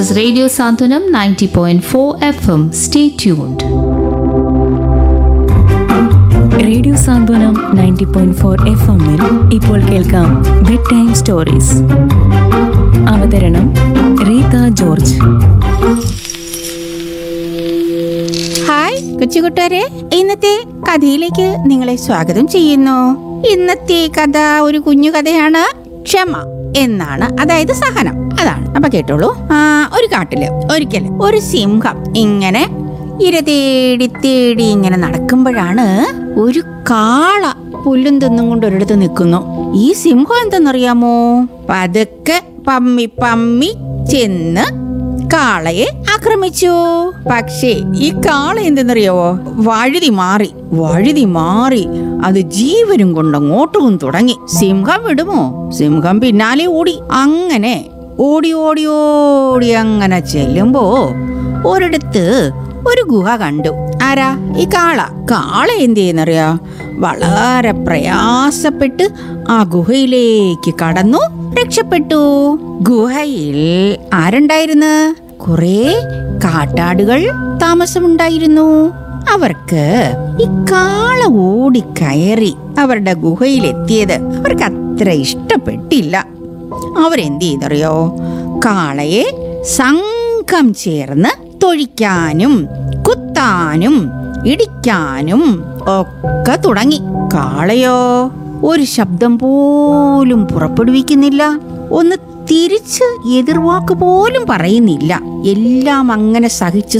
is Radio Santanam 90.4 FM. Stay tuned. Radio സാന്ത്വനം 90.4 FM-ൽ ഇപ്പോൾ കേൾക്കാം bed time stories. അവതരണം Reetha George. Hi കൊച്ചുകൂട്ടുകാരെ, ഇന്നത്തെ കഥയിലേക്ക് നിങ്ങളെ സ്വാഗതം ചെയ്യുന്നു. ഇന്നത്തെ കഥ ഒരു കുഞ്ഞു കഥയാണ്. ക്ഷമ എന്നാണ്, അതായത് സഹനം. അതാണ്. അപ്പൊ കേട്ടോളൂ. ഒരു കാട്ടില് ഒരിക്കലും ഒരു സിംഹം ഇങ്ങനെ ഇര തേടി തേടി ഇങ്ങനെ നടക്കുമ്പോഴാണ് ഒരു കാള പുല്ലും തിന്നും കൊണ്ട് ഒരിടത്ത് നിൽക്കുന്നു. ഈ സിംഹം എന്തെന്നറിയാമോ? പതുക്കെ പമ്മി പമ്മി ചെന്ന് കാളയെ ആക്രമിച്ചു. പക്ഷേ ഈ കാള എന്തെന്നറിയാവോ? വഴുതി മാറി അത് ജീവനും കൊണ്ടങ്ങോട്ടും തുടങ്ങി. സിംഹം വിടുമോ? സിംഹം പിന്നാലെ ഓടി. അങ്ങനെ ഓടി അങ്ങനെ ചെല്ലുമ്പോ ഒരിടത്ത് ഒരു ഗുഹ കണ്ടു. ആരാ? ഈ കാള എന്ത് ചെയ്യുന്നറിയാ? വളരെ പ്രയാസപ്പെട്ട് ആ ഗുഹയിലേക്ക് കടന്നു രക്ഷപ്പെട്ടു. ഗുഹയിൽ ആരുണ്ടായിരുന്നു? കുറെ കാട്ടാടുകൾ താമസമുണ്ടായിരുന്നു. അവർക്ക് ഈ കാള ഓടിക്കയറി അവരുടെ ഗുഹയിലെത്തിയത് അവർക്ക് അത്ര ഇഷ്ടപ്പെട്ടില്ല. അവരെന്ത് ചെയ്തറിയോ? കാളയെ സംഘം ചേർന്ന് തൊഴിക്കാനും കുത്താനും ഇടിക്കാനും ഒക്കെ തുടങ്ങി. കാളയോ ഒരു ശബ്ദം പോലും പുറപ്പെടുവിക്കുന്നില്ല. ഒന്ന് തിരിച്ച് എതിർവാക്ക് പോലും പറയുന്നില്ല. എല്ലാം അങ്ങനെ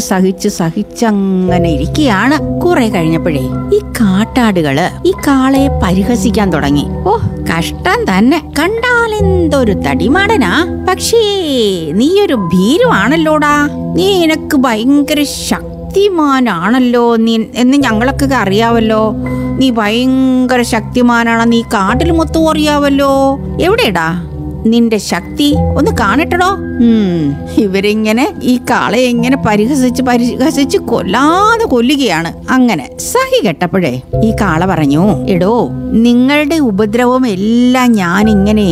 സഹിച്ചങ്ങനെ ഇരിക്കുകയാണ്. കുറെ കഴിഞ്ഞപ്പോഴേ ഈ കാട്ടാടുകള് ഈ കാളയെ പരിഹസിക്കാൻ തുടങ്ങി. ഓ, കഷ്ടം തന്നെ. കണ്ടാലെന്തൊരു തടിമാടനാ, പക്ഷേ നീയൊരു ഭീരുവാണല്ലോടാ. നീ എനക്ക് ഭയങ്കര ശക്തിമാനാണല്ലോ നീ എന്ന് ഞങ്ങളൊക്കെ അറിയാവല്ലോ. നീ ഭയങ്കര ശക്തിമാനാണ്, നീ കാട്ടിൽ മൊത്തം അറിയാവല്ലോ. എവിടെടാ നിന്റെ ശക്തി? ഒന്ന് കാണട്ടടോ. ഇവരിങ്ങനെ ഈ കാളയെ ഇങ്ങനെ പരിഹസിച്ച് കൊല്ലുകയാണ്. അങ്ങനെ സഹി കെട്ടപ്പോഴേ ഈ കാള പറഞ്ഞു, എടോ, നിങ്ങളുടെ ഉപദ്രവം എല്ലാം ഞാനിങ്ങനെ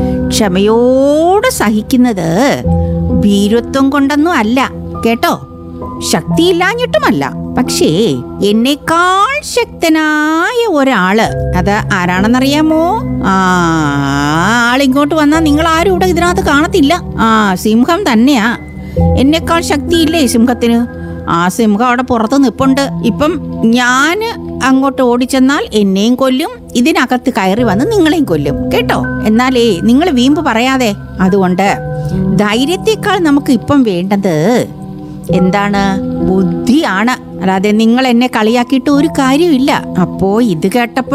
ക്ഷമയോടെ സഹിക്കുന്നത് ഭീരുത്വം കൊണ്ടൊന്നും അല്ല കേട്ടോ, ശക്തിയില്ലാഞ്ഞിട്ടുമല്ല. പക്ഷേ എന്നേക്കാൾ ശക്തനായ ഒരാള്, അത് ആരാണെന്നറിയാമോ? ആളിങ്ങോട്ട് വന്നാൽ നിങ്ങൾ ആരും ഇവിടെ ഇതിനകത്ത് കാണത്തില്ല. സിംഹം തന്നെയാ. എന്നേക്കാൾ ശക്തിയില്ലേ സിംഹത്തിന്? ആ സിംഹം അവിടെ പുറത്ത് നിപ്പുണ്ട്. ഇപ്പം ഞാൻ അങ്ങോട്ട് ഓടിച്ചെന്നാൽ എന്നെയും കൊല്ലും, ഇതിനകത്ത് കയറി വന്ന് നിങ്ങളെയും കൊല്ലും കേട്ടോ. എന്നാലേ നിങ്ങൾ വീമ്പ് പറയാതെ. അതുകൊണ്ട് ധൈര്യത്തെക്കാൾ നമുക്ക് ഇപ്പം വേണ്ടത് എന്താണ്? ബുദ്ധിയാണ്. അല്ലാതെ നിങ്ങൾ എന്നെ കളിയാക്കിയിട്ട് ഒരു കാര്യമില്ല. അപ്പോ ഇത് കേട്ടപ്പോൾ